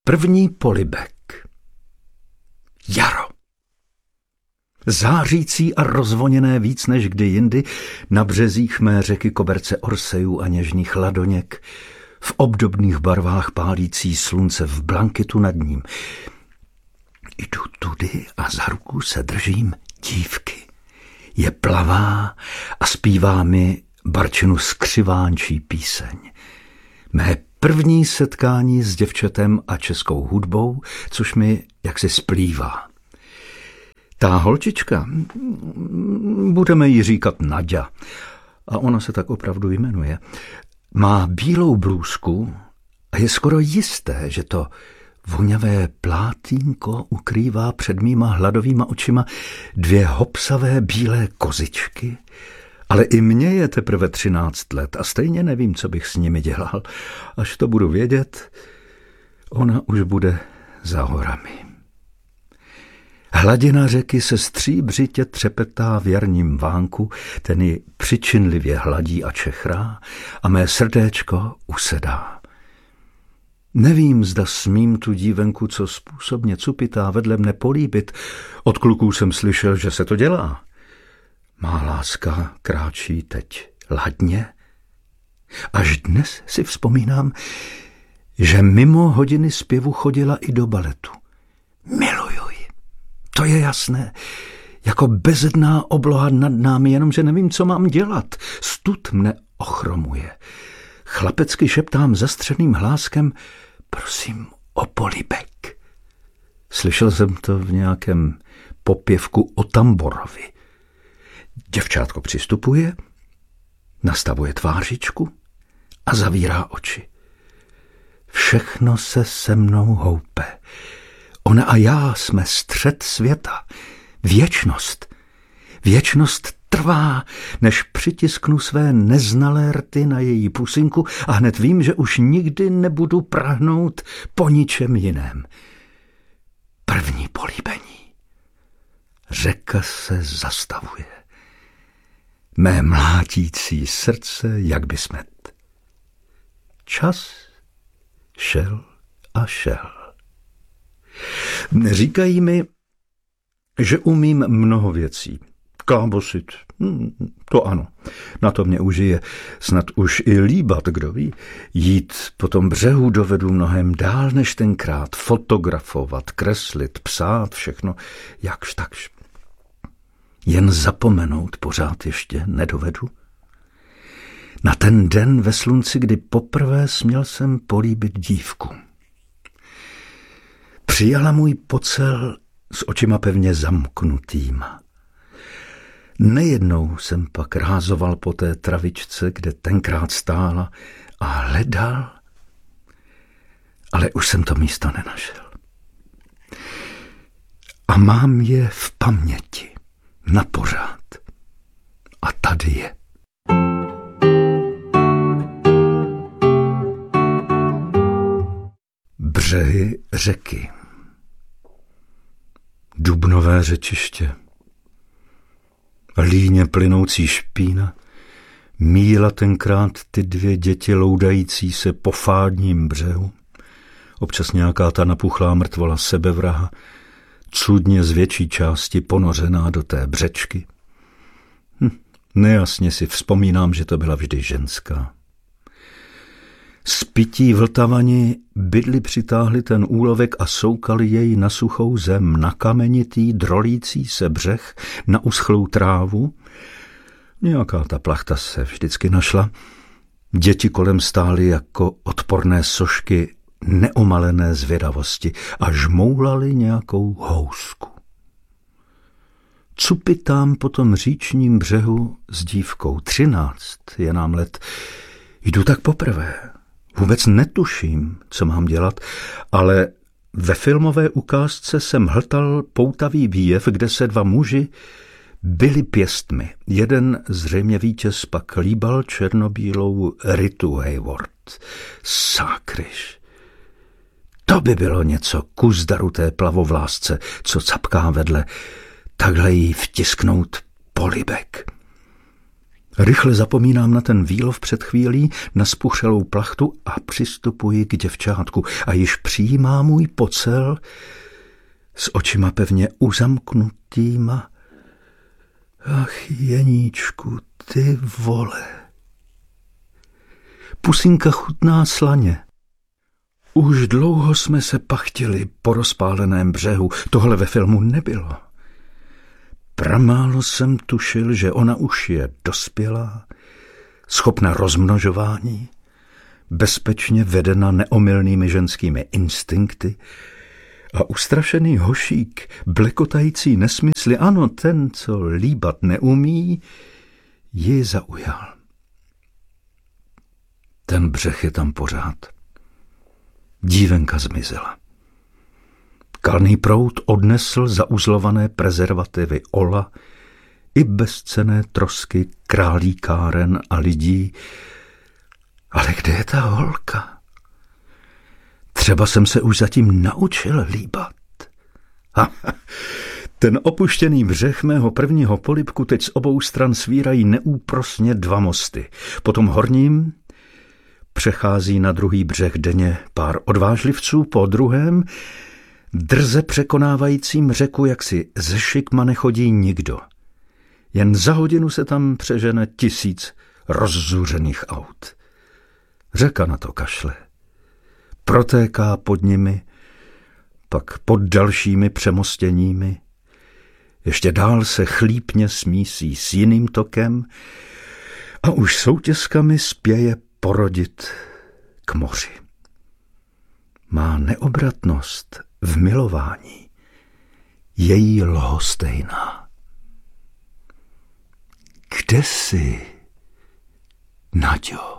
První polibek. Jaro. Zářící a rozvoněné víc než kdy jindy na březích mé řeky koberce orsejů a něžných ladoněk, v obdobných barvách pálící slunce v blankitu nad ním. Jdu tudy a za ruku se držím dívky. Je plavá a zpívá mi barčinu skřivánčí píseň. Mé první setkání s děvčetem a českou hudbou, což mi jaksi splývá. Ta holčička, budeme jí říkat Naďa, a ona se tak opravdu jmenuje, má bílou blůzku a je skoro jisté, že to voňavé plátínko ukrývá před mýma hladovýma očima 2 hopsavé bílé kozičky, ale i mně je teprve 13 let a stejně nevím, co bych s nimi dělal. Až to budu vědět, ona už bude za horami. Hladina řeky se stříbřitě třepetá v jarním vánku, ten ji přičinlivě hladí a čechrá a mé srdéčko usedá. Nevím, zda smím tu dívenku, co způsobně cupitá, vedle mne políbit. Od kluků jsem slyšel, že se to dělá. Má láska kráčí teď ladně. Až dnes si vzpomínám, že mimo hodiny zpěvu chodila i do baletu. Miluju ji, to je jasné. Jako bezedná obloha nad námi, jenomže nevím, co mám dělat. Stud mne ochromuje. Chlapecky šeptám zastřeným hláskem: prosím o polibek. Slyšel jsem to v nějakém popěvku o tamborovi. Děvčátko přistupuje, nastavuje tvářičku a zavírá oči. Všechno se se mnou houpe. Ona a já jsme střed světa. Věčnost. Věčnost trvá, než přitisknu své neznalé rty na její pusinku a hned vím, že už nikdy nebudu prahnout po ničem jiném. První políbení. Řeka se zastavuje. Mé mlátící srdce jak by smet. Čas šel a šel. Říkají mi, že umím mnoho věcí. Klábosit, to ano, na to mě užije. Snad už i líbat, kdo ví. Jít po tom břehu dovedu mnohem dál než tenkrát. Fotografovat, kreslit, psát, všechno jakž takž. Jen zapomenout pořád ještě nedovedu. Na ten den ve slunci, kdy poprvé směl jsem políbit dívku. Přijala můj pocel s očima pevně zamknutýma. Nejednou jsem pak rázoval po té travičce, kde tenkrát stála, a hledal, ale už jsem to místo nenašel. A mám je v paměti, na pořád. A tady je. Břehy řeky. Dubnové řečiště. Líně plynoucí špína míjela tenkrát ty 2 děti loudající se po fádním břehu. Občas nějaká ta napuchlá mrtvola sebevraha, cudně z větší části ponořená do té břečky. Nejasně si vzpomínám, že to byla vždy ženská. Spití vltavani bydli přitáhli ten úlovek a soukali jej na suchou zem, na kamenitý, drolící se břeh, na uschlou trávu. Nějaká ta plachta se vždycky našla. Děti kolem stály jako odporné sošky neomalené zvědavosti a žmoulali nějakou housku. Cupitám po tom říčním břehu s dívkou. 13 je nám let. Jdu tak poprvé. Vůbec netuším, co mám dělat, ale ve filmové ukázce jsem hltal poutavý výjev, kde se 2 muži byli pěstmi. Jeden zřejmě vítěz pak líbal černobílou Ritu Hayward. Sákryš. To by bylo něco ku zdaru té plavovlásce, co capká vedle. Takhle jí vtisknout polibek. Rychle zapomínám na ten výlov před chvílí, na spuchřelou plachtu a přistupuji k děvčátku a již přijímá můj pocel s očima pevně uzamknutýma. Ach, Jeníčku, ty vole. Pusinka chutná slaně. Už dlouho jsme se pachtili po rozpáleném břehu, tohle ve filmu nebylo. Pramálo jsem tušil, že ona už je dospělá, schopna rozmnožování, bezpečně vedena neomylnými ženskými instinkty a ustrašený hošík, blekotající nesmysly, ano, ten, co líbat neumí, ji zaujal. Ten břeh je tam pořád. Dívenka zmizela. Kalný proud odnesl zauzlované prezervativy Ola i bezcenné trosky králíkáren a lidí. Ale kde je ta holka? Třeba jsem se už zatím naučil líbat. Ten opuštěný břeh mého prvního polibku teď z obou stran svírají neúprosně dva mosty. Po tom horním přechází na druhý břeh denně pár odvážlivců, po druhém drze překonávajícím řeku jaksi ze šikma nechodí nikdo. Jen za hodinu se tam přežene 1000 rozzuřených aut. Řeka na to kašle. Protéká pod nimi, pak pod dalšími přemostěními. Ještě dál se chlípně smísí s jiným tokem a už soutězkami spěje porodit k moři. Má neobratnost v milování její lhostejná. Kde jsi, Naďo?